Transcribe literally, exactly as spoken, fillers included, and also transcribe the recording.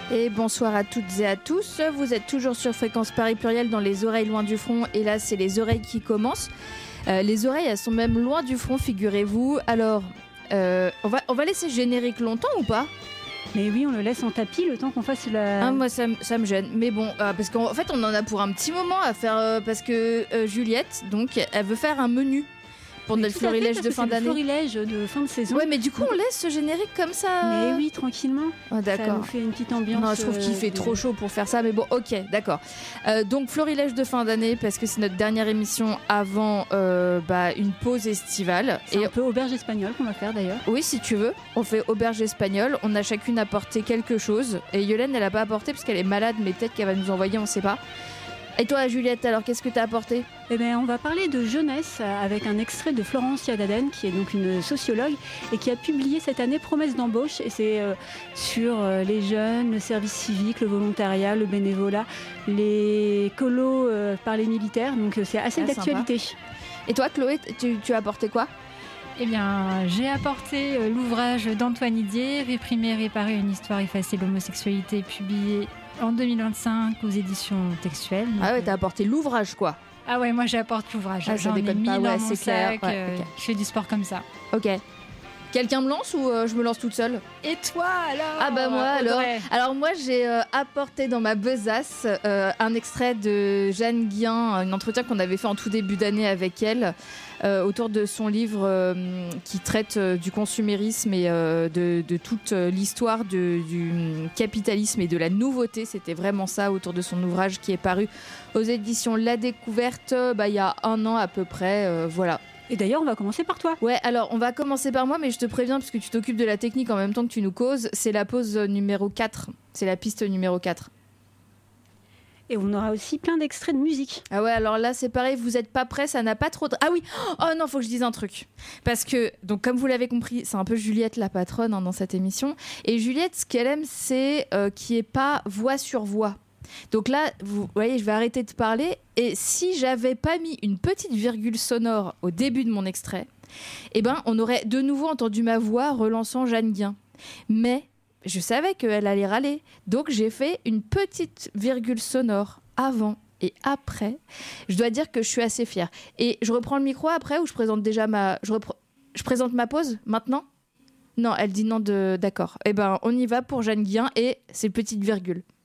Et bonsoir à toutes et à tous, vous êtes toujours sur Fréquence Paris Pluriel dans les oreilles loin du front, et là c'est les oreilles qui commencent. Euh, les oreilles elles sont même loin du front, figurez-vous. Alors, euh, on, va, on va laisser le générique longtemps ou pas ? Mais oui, on le laisse en tapis le temps qu'on fasse la... Ah, moi ça, ça me gêne, mais bon, euh, parce qu'en fait on en a pour un petit moment à faire, euh, parce que euh, Juliette, donc, elle veut faire un menu pour Mais notre tout à fait, florilège parce de que fin c'est le d'année. florilège de fin de saison. Ouais, mais du coup on laisse ce générique comme ça. Mais oui, tranquillement. Oh, Ça d'accord. nous fait une petite ambiance. Non, je trouve qu'il euh, fait de- trop chaud pour faire ça, mais bon, ok, d'accord. Euh, donc, florilège de fin d'année, parce que c'est notre dernière émission avant euh, bah, une pause estivale. C'est Et un peu auberge espagnole qu'on va faire d'ailleurs. oui, si tu veux, on fait auberge espagnole. On a chacune apporté quelque chose. Et Yolène, elle a pas apporté parce qu'elle est malade, mais peut-être qu'elle va nous envoyer, on sait pas. Et toi, Juliette, alors, qu'est-ce que t'as apporté ? Eh ben, on va parler de jeunesse euh, avec un extrait de Florence Yadaden, qui est donc une sociologue et qui a publié cette année Promesse d'embauche. Et c'est euh, sur euh, les jeunes, le service civique, le volontariat, le bénévolat, les colos euh, par les militaires. Donc euh, c'est assez Ah, d'actualité. Et toi, Chloé, tu, tu as apporté quoi ? Eh bien, j'ai apporté euh, l'ouvrage d'Antoine Didier, Réprimer, réparer une histoire effacée de l'homosexualité, publié en deux mille vingt-cinq aux éditions textuelles. Donc, Ah ouais, euh, t'as apporté l'ouvrage, quoi. ah ouais, moi j'apporte l'ouvrage. Ah, ça J'en ai déconne mis pas, dans ouais, mon c'est clair, sac. ouais, euh, ok. Je fais du sport comme ça. Ok. Quelqu'un me lance ou euh, je me lance toute seule ? Et toi alors Ah bah moi alors, Audrey alors moi j'ai euh, apporté dans ma besace euh, un extrait de Jeanne Guien, un entretien qu'on avait fait en tout début d'année avec elle euh, autour de son livre euh, qui traite euh, du consumérisme et euh, de, de toute euh, l'histoire de, du capitalisme et de la nouveauté. C'était vraiment ça autour de son ouvrage qui est paru aux éditions La Découverte euh, bah, il y a un an à peu près, euh, voilà. Et d'ailleurs, on va commencer par toi. Ouais, alors on va commencer par moi, mais je te préviens, parce que tu t'occupes de la technique en même temps que tu nous causes, c'est la pause numéro quatre. C'est la piste numéro quatre. Et on aura aussi plein d'extraits de musique. Ah ouais, alors là c'est pareil, vous êtes pas prêts, ça n'a pas trop de... Ah oui, oh non, faut que je dise un truc. Parce que, donc comme vous l'avez compris, c'est un peu Juliette la patronne hein, dans cette émission. Et Juliette, ce qu'elle aime, c'est euh, qu'il n'y ait pas voix sur voix. Donc là, vous voyez, je vais arrêter de parler. Et si j'avais pas mis une petite virgule sonore au début de mon extrait, eh ben, on aurait de nouveau entendu ma voix relançant Jeanne Guien. Mais je savais qu'elle allait râler. Donc j'ai fait une petite virgule sonore avant et après. Je dois dire que je suis assez fière. Et je reprends le micro après ou je présente déjà ma... Je, repre... je présente ma pause maintenant ? Non, elle dit non de... D'accord. Eh ben, on y va pour Jeanne Guien et ses petites virgules.